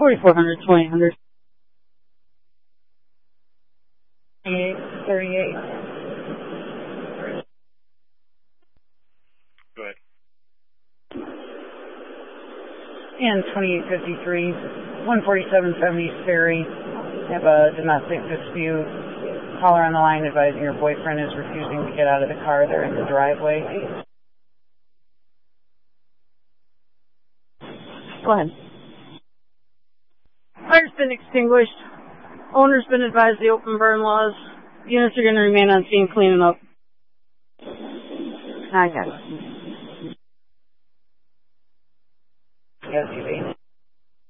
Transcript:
4400, 2000. 38. Go ahead. And 2853, 14770 Ferry. Have a domestic dispute. Caller on the line advising your boyfriend is refusing to get out of the car. They're in the driveway. Go ahead. Fire's been extinguished. Owner's been advised the open burn laws. Units are going to remain on scene cleaning up. I got it. Yes, you